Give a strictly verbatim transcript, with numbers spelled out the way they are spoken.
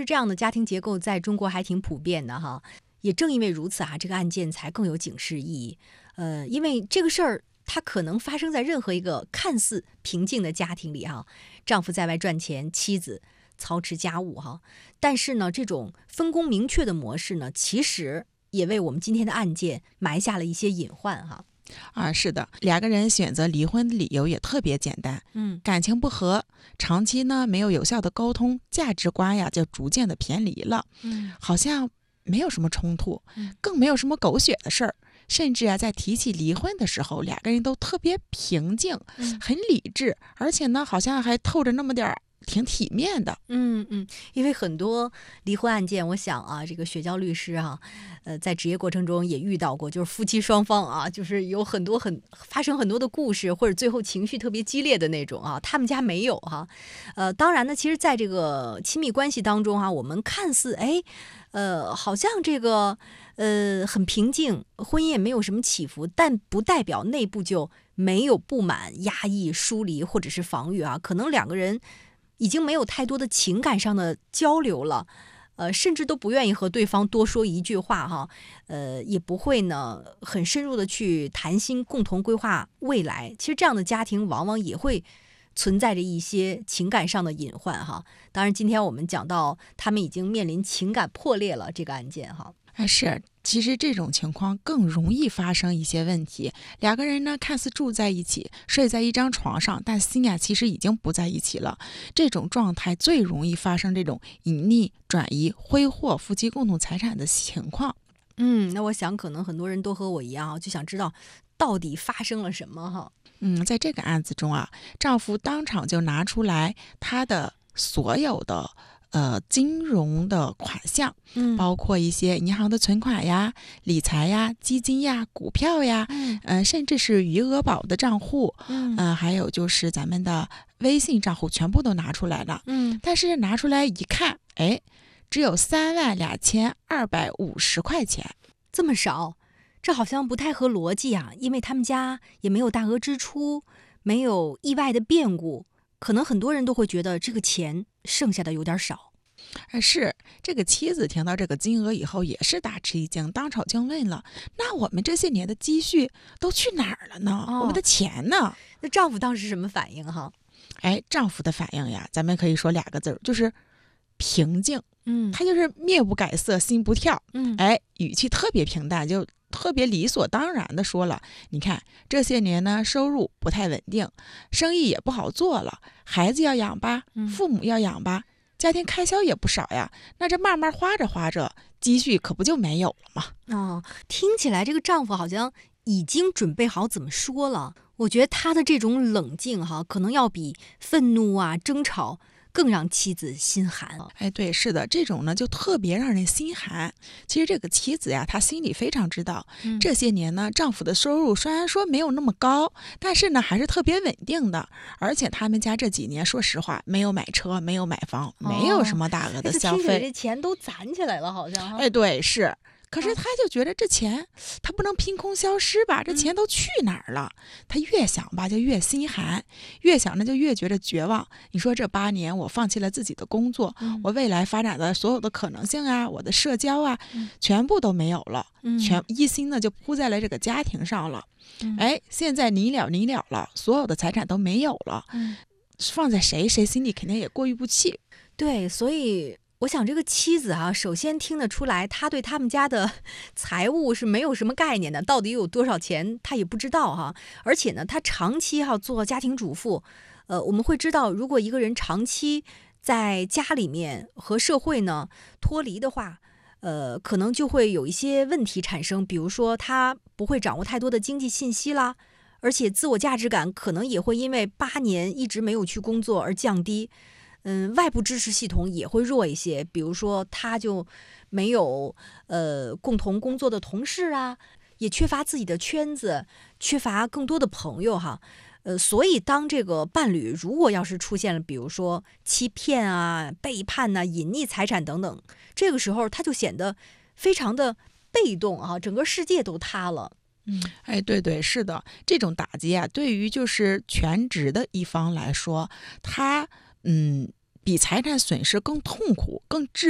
实这样的家庭结构在中国还挺普遍的哈。也正因为如此啊，这个案件才更有警示意义。呃，因为这个事儿它可能发生在任何一个看似平静的家庭里哈，丈夫在外赚钱，妻子操持家务哈。但是呢，这种分工明确的模式呢，其实也为我们今天的案件埋下了一些隐患哈。 啊，是的，两个人选择离婚的理由也特别简单， 嗯， 感情不和，长期呢没有有效的沟通，价值观呀就逐渐的偏离了， 嗯， 好像没有什么冲突， 嗯更没有什么狗血的事儿，甚至啊在提起离婚的时候，两个人都特别平静， 嗯很理智，而且呢好像还透着那么点儿挺体面的。 嗯嗯，因为很多离婚案件，我想啊，这个雪娇律师啊，呃，在职业过程中也遇到过，就是夫妻双方啊，就是有很多很发生很多的故事，或者最后情绪特别激烈的那种啊，他们家没有哈、呃，当然呢，其实在这个亲密关系当中哈、我们看似哎，呃，好像这个呃很平静，婚姻也没有什么起伏，但不代表内部就没有不满、压抑、疏离或者是防御啊，可能两个人已经没有太多的情感上的交流了，呃，甚至都不愿意和对方多说一句话哈，呃，也不会呢很深入的去谈心，共同规划未来。其实这样的家庭往往也会存在着一些情感上的隐患哈。当然，今天我们讲到他们已经面临情感破裂了这个案件哈。 哎，是，其实这种情况更容易发生一些问题。两个人呢，看似住在一起，睡在一张床上，但心呀，其实已经不在一起了。这种状态最容易发生这种隐匿、转移、挥霍夫妻共同财产的情况。 嗯，那我想可能很多人都和我一样啊，就想知道到底发生了什么哈。 嗯，在这个案子中啊，丈夫当场就拿出来他的所有的呃金融的款项， 嗯包括一些银行的存款呀、理财呀、基金呀、股票呀， 嗯呃，甚至是余额宝的账户， 嗯呃，还有就是咱们的微信账户，全部都拿出来了。 嗯但是拿出来一看，哎，只有三万两千二百五十块钱。 这么少，这好像不太合逻辑啊，因为他们家也没有大额支出，没有意外的变故，可能很多人都会觉得这个钱剩下的有点少。 啊，是这个妻子听到这个金额以后也是大吃一惊，当场就问了：那我们这些年的积蓄都去哪儿了呢？ 哦我们的钱呢？ 那丈夫当时什么反应哈？ 哎，丈夫的反应呀，咱们可以说俩个字儿，就是平静。 嗯他就是面不改色，心不跳， 嗯哎，语气特别平淡，就特别理所当然的说了：你看这些年呢，收入不太稳定，生意也不好做了，孩子要养吧， 嗯父母要养吧，家庭开销也不少呀。那这慢慢花着花着，积蓄可不就没有了吗？ 哦，听起来这个丈夫好像已经准备好怎么说了。我觉得他的这种冷静哈，可能要比愤怒啊、争吵更让妻子心寒。 哎，对，是的，这种呢就特别让人心寒。其实这个妻子呀，她心里非常知道， 嗯这些年呢，丈夫的收入虽然说没有那么高，但是呢还是特别稳定的。而且他们家这几年，说实话，没有买车，没有买房，没有什么大额的哎这消费。 听起来这钱都攒起来了，好像哈。 哎，对，是。可是哦他就觉得这钱，他不能凭空消失吧？这钱都去哪儿了？他越想吧，就越心寒，越想着就越觉得绝望。你说这八年，我放弃了自己的工作， 嗯我未来发展的所有的可能性啊，我的社交啊， 嗯全部都没有了， 嗯全一心呢就扑在了这个家庭上了。 嗯哎，现在你了你了了，所有的财产都没有了， 嗯放在谁谁心里肯定也过意不去。 对，所以我想这个妻子啊，首先听得出来，他对他们家的财务是没有什么概念的，到底有多少钱他也不知道哈。而且呢，他长期哈、做家庭主妇，呃，我们会知道，如果一个人长期在家里面和社会呢脱离的话，呃，可能就会有一些问题产生，比如说他不会掌握太多的经济信息啦。而且自我价值感可能也会因为八年一直没有去工作而降低，嗯，外部支持系统也会弱一些，比如说他就没有呃共同工作的同事啊，也缺乏自己的圈子，缺乏更多的朋友哈，呃，所以当这个伴侣如果要是出现了，比如说欺骗啊、背叛呐、隐匿财产等等，这个时候他就显得非常的被动啊，整个世界都塌了。嗯， 哎，对对，是的，这种打击啊，对于就是全职的一方来说，他嗯比财产损失更痛苦、更致